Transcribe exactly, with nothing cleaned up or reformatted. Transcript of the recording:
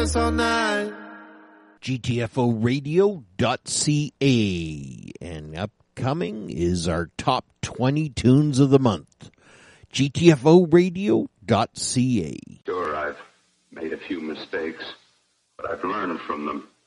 all night. G T F O radio dot C A, and upcoming is our top twenty tunes of the month. G T F O radio dot C A. Sure, I've made a few mistakes, but I've learned from them.